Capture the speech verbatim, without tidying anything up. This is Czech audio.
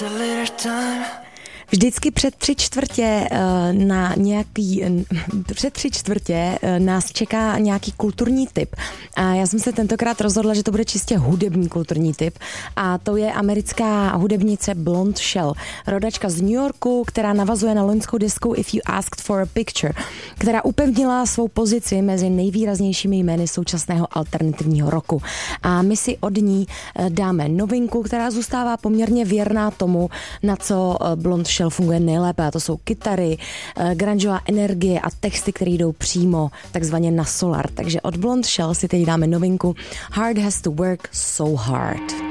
Vždycky před tři čtvrtě na nějaký, před tři čtvrtě nás čeká nějaký kulturní tip. A já jsem se tentokrát rozhodla, že to bude čistě hudební kulturní tip. A to je americká hudebnice Blonde Shell, rodačka z New Yorku, která navazuje na loňskou desku If You Asked for a Picture, která upevnila svou pozici mezi nejvýraznějšími jmény současného alternativního roku. A my si od ní dáme novinku, která zůstává poměrně věrná tomu, na co Blonde Shell funguje nejlépe, a to jsou kytary, grungeová energie a texty, které jdou přímo takzvaně na solar. Takže od Blonde Shell si teď dáme novinku Hard Has to Work So Hard.